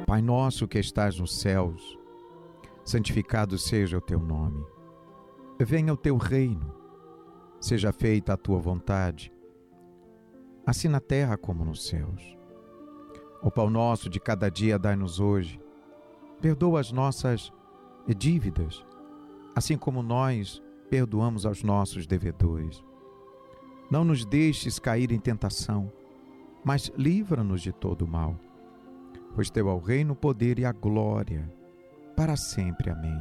Pai nosso que estás nos céus, santificado seja o teu nome. Venha o teu reino, seja feita a tua vontade, assim na terra como nos céus. O pão nosso de cada dia dai-nos hoje. Perdoa as nossas dívidas, assim como nós perdoamos aos nossos devedores. Não nos deixes cair em tentação, mas livra-nos de todo o mal. Pois teu é o reino, o poder e a glória, para sempre. Amém.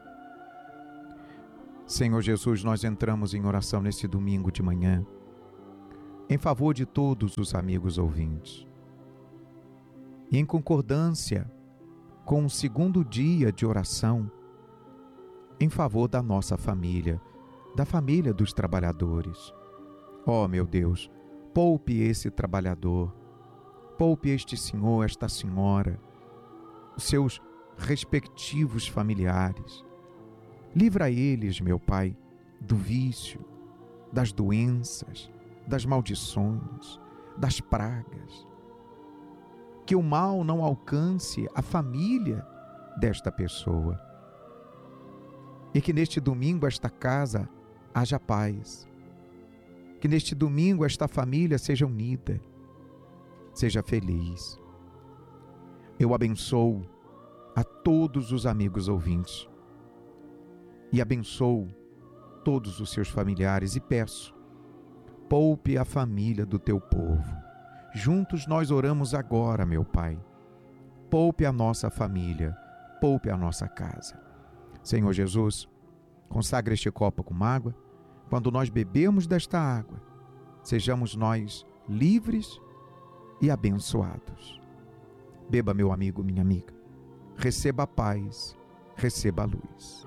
Senhor Jesus, nós entramos em oração nesse domingo de manhã, em favor de todos os amigos ouvintes. E em concordância com o segundo dia de oração, em favor da nossa família, da família dos trabalhadores. Ó, meu Deus, poupe esse trabalhador, poupe este senhor, esta senhora, os seus respectivos familiares. Livra eles, meu Pai, do vício, das doenças, das maldições, das pragas. Que o mal não alcance a família desta pessoa. E que neste domingo esta casa haja paz. Que neste domingo esta família seja unida, seja feliz. Eu abençoo a todos os amigos ouvintes e abençoo todos os seus familiares e peço, poupe a família do teu povo. Juntos nós oramos agora, meu Pai. Poupe a nossa família, poupe a nossa casa. Senhor Jesus, consagra este copo com água. Quando nós bebemos desta água, sejamos nós livres e abençoados. Beba, meu amigo, minha amiga. Receba a paz, receba a luz.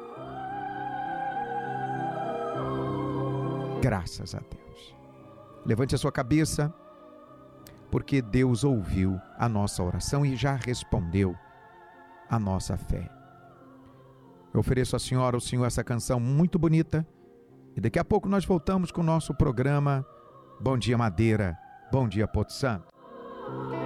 Graças a Deus. Levante a sua cabeça, porque Deus ouviu a nossa oração e já respondeu a nossa fé. Eu ofereço à senhora, ao senhor, essa canção muito bonita. E daqui a pouco nós voltamos com o nosso programa Bom Dia Madeira, Bom Dia Porto Santo.